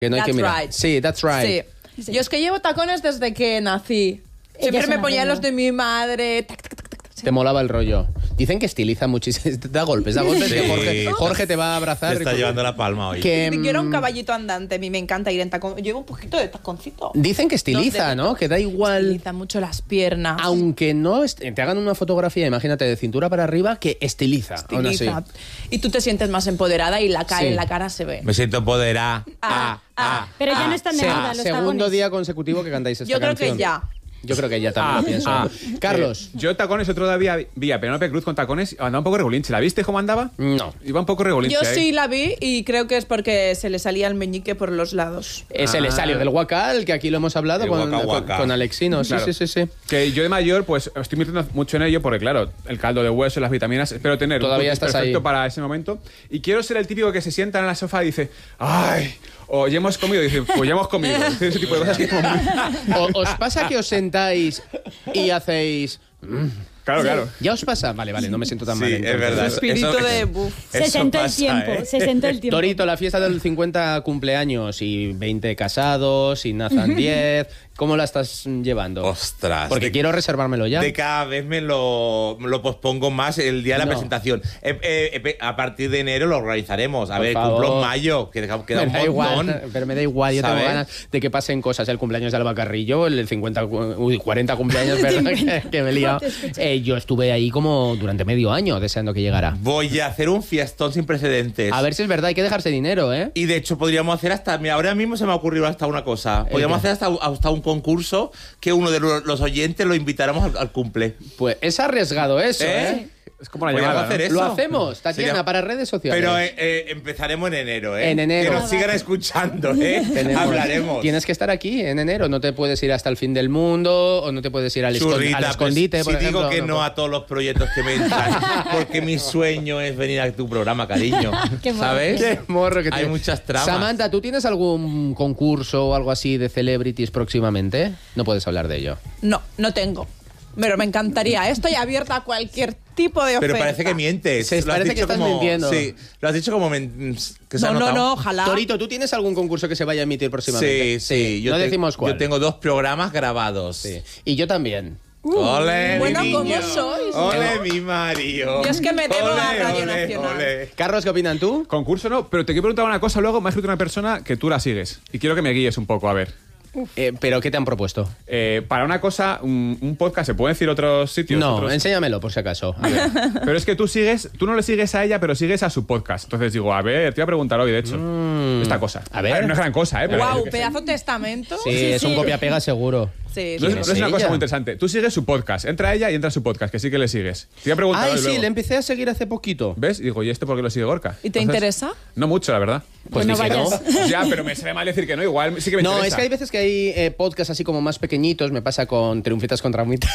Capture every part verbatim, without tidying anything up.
Que no hay That's que mirar. right. Sí, that's right. Sí. Sí. Yo es que llevo tacones desde que nací. Siempre me ponía los de mi madre. Tac, tac, tac, tac, sí. Te molaba el rollo. Dicen que estiliza muchísimo. Da golpes, da golpes. Sí. Que Jorge, Jorge te va a abrazar. Te está llevando la palma hoy. Que, Yo era un caballito andante. A mí me encanta ir en tacón. Llevo un poquito de taconcito. Dicen que estiliza, de- ¿no? Que da igual. Estiliza mucho las piernas. Aunque no est- te hagan una fotografía, imagínate, de cintura para arriba, que estiliza. aún así. Estiliza. Y tú te sientes más empoderada y la cara Sí. en la cara se ve. Me siento empoderada. Ah, ah. Pero ya no están de Se- moda los segundo tacones. día consecutivo que cantáis esta Yo creo canción. que ya. Yo creo que ya también Ah, lo pienso. ah. Carlos. Eh, yo tacones otro día vi- vi a Penélope Cruz con tacones, andaba un poco regulinche. ¿La viste cómo andaba? No. Iba un poco regulinche. Yo ¿eh? sí la vi y creo que es porque se le salía el meñique por los lados. Ese Ah. le salió del Huacal, que aquí lo hemos hablado El con, Waka con- Waka. con Alexino. Sí, Claro. sí, sí, sí. Que yo de mayor, pues estoy metiendo mucho en ello porque, claro, el caldo de hueso, las vitaminas, espero tener Todavía un estás perfecto ahí. para ese momento. Y quiero ser el típico que se sienta en la sofá y dice, ¡ay! O ya hemos comido, y dice, pues ya hemos comido. Ese tipo de cosas que es como muy... O- ¿Os pasa que os sentáis y hacéis... mm? Claro, claro. ¿Ya os pasa? Vale, vale, no me siento tan Sí, mal. es entonces. verdad. Espíritu Eso- de buf. Se Eso sentó el pasa, tiempo, ¿eh? se sentó el tiempo. Torito, la fiesta del cincuenta cumpleaños y veinte casados y Nathan diez. ¿Cómo la estás llevando? Ostras. Porque de- quiero reservármelo ya. De cada vez me lo, me lo pospongo más el día de la No. presentación. Eh, eh, eh, a partir de enero lo organizaremos. A Por ver, favor. cumplo en mayo, que queda, queda me un da montón. igual, pero me da igual. Yo ¿Sabes? tengo ganas de que pasen cosas. El cumpleaños de Alba Carrillo, el cincuenta, uy, cuarenta cumpleaños, perdón, que, que me he liado. Eh, yo estuve ahí como durante medio año deseando que llegara. Voy a hacer un fiestón sin precedentes. A ver si es verdad, hay que dejarse dinero, ¿eh? Y de hecho podríamos hacer hasta... Mira, ahora mismo se me ha ocurrido hasta una cosa. Podríamos qué? hacer hasta, hasta un concurso que uno de lo- los oyentes lo invitáramos al, al cumple. Pues es arriesgado eso, ¿eh? ¿Eh? Es como la Podríamos llamada, hacer ¿no? eso. Lo hacemos, Tatiana, Sería- para redes sociales. Pero eh, eh, empezaremos en enero, ¿eh? En enero. Que nos sigan escuchando, ¿eh? Tenemos- Hablaremos. Tienes que estar aquí en enero. No te puedes ir hasta el fin del mundo o no te puedes ir al, escon- Churrita, al escondite, pues, por si ejemplo. digo que no a todos los proyectos que me entran, porque mi sueño es venir a tu programa, cariño. Qué morro. ¿Sabes? Qué morro que Hay tiene. muchas tramas. Samantha, ¿tú tienes algún concurso o algo así de celebrities próximamente? No puedes hablar de ello. No, no tengo. Pero me encantaría. Estoy abierta a cualquier tipo de oferta. Pero parece que mientes. Sí, Lo has parece dicho que estás como- mintiendo. Sí, lo has dicho como men- que se ha No, no, notado. no, ojalá. Torito, ¿tú tienes algún concurso que se vaya a emitir próximamente? Sí, sí. Yo no te- decimos cuál. Yo tengo dos programas grabados. Sí. Y yo también. ¡Ole, Bueno, mi ¿cómo niño! sois? ¡Ole, mi Mario! Yo es que me debo a Ole, Radio ole, Nacional. ole. Carlos, ¿qué opinan tú? Concurso no, pero te quiero preguntar una cosa luego. Me ha escrito una persona que tú la sigues. Y quiero que me guíes un poco, a ver. Eh, ¿Pero qué te han propuesto? Eh, para una cosa, un, un podcast, ¿se pueden decir otros sitios? No, otros? enséñamelo por si acaso. A ver. Pero es que tú sigues, tú no le sigues a ella, pero sigues a su podcast. Entonces digo, a ver, te voy a preguntar hoy, de hecho. Esta cosa. A ver. No es gran cosa, ¿eh? Pero Wow, yo qué sé. pedazo testamento. Sí, es un copia-pega seguro. Sí, No sí. es, no es es una cosa ella? muy interesante. Tú sigues su podcast. Entra ella y entra a su podcast, que sí que le sigues. Te voy a preguntar Ay, hoy sí, luego. le empecé a seguir hace poquito. ¿Ves? Y digo, ¿y este por qué lo sigue Gorka? ¿Y te Entonces, interesa? No mucho, la verdad. Pues no di que no. vayas. Ya, pero me sabe mal decir que no. Igual sí que me No, interesa. es que hay veces que hay eh, podcasts así como más pequeñitos, me pasa con Triunfitas con Traumitas,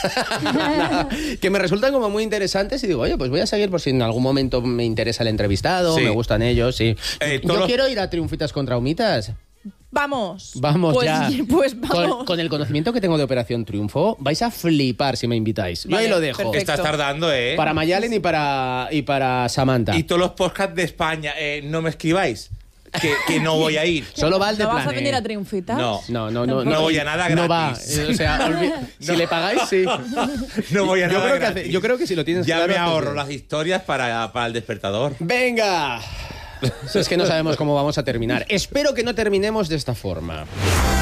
que me resultan como muy interesantes y digo, oye, pues voy a seguir por si en algún momento me interesa el entrevistado, Sí. me gustan ellos, sí. Eh, Yo todos los- quiero ir a Triunfitas con Traumitas. Vamos. Vamos pues, ya. Pues vamos. Con, con el conocimiento que tengo de Operación Triunfo, vais a flipar si me invitáis. Yo Vale, ahí lo dejo. perfecto. Estás tardando, ¿eh? Para Mayalen y para, y para Samantha. Y todos los podcasts de España, eh, no me escribáis, que, que no voy a ir. Solo va el de ¿No vas a Planet. venir a Triunfitas? No. No, no, no. No voy a nada No va. gratis. Eh, O sea, olvi- si le pagáis, sí. No voy a Yo nada creo, que gratis. hace- yo creo que si lo tienes Ya claro, me haces ahorro bien. las historias para, para el despertador. ¡Venga! Es que no sabemos cómo vamos a terminar. Espero que no terminemos de esta forma.